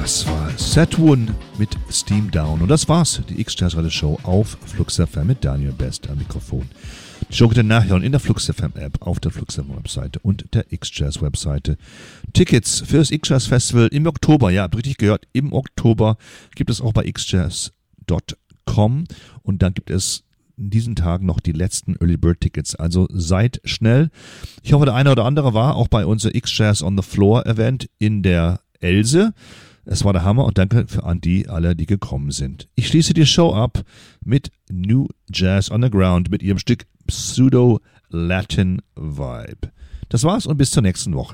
Das war Saturn mit Steam Down. Und das war's, die X-Jazz Radio Show auf Flux FM mit Daniel Best am Mikrofon. Die Show könnt ihr nachhören in der Flux FM App, auf der Flux FM Webseite und der X-Jazz Webseite. Tickets für das X-Jazz Festival im Oktober, ja, habt richtig gehört, im Oktober gibt es auch bei xjazz.com und dann gibt es in diesen Tagen noch die letzten Early Bird Tickets, also seid schnell. Ich hoffe, der eine oder andere war auch bei unser X-Jazz on the Floor Event in der Else. Es war der Hammer und danke an alle, die gekommen sind. Ich schließe die Show ab mit New Jazz on the Ground mit ihrem Stück Pseudo Latin Vibe. Das war's und bis zur nächsten Woche.